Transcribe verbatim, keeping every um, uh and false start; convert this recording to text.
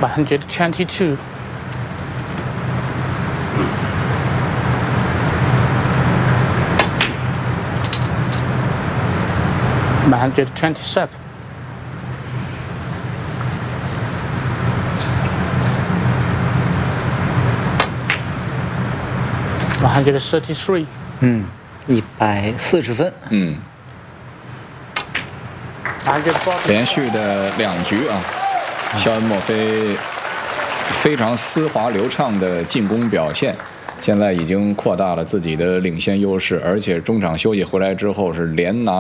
one hundred twenty-two. one hundred twenty-seven. one hundred thirty-three. 嗯，一百四十分。 嗯， one hundred forty. 连续的两局啊，肖恩·墨菲非常丝滑流畅的进攻表现，现在已经扩大了自己的领先优势，而且中场休息回来之后是连拿